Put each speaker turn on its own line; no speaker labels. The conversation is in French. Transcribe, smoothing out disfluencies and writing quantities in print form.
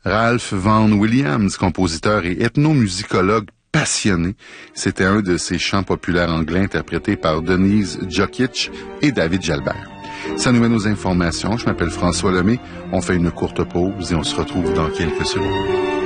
Ralph Vaughan Williams, compositeur et ethnomusicologue passionné. C'était un de ces chants populaires anglais interprétés par Denise Jokic et David Jalbert. Ça nous mène aux informations. Je m'appelle François Lemay. On fait une courte pause et on se retrouve dans quelques secondes.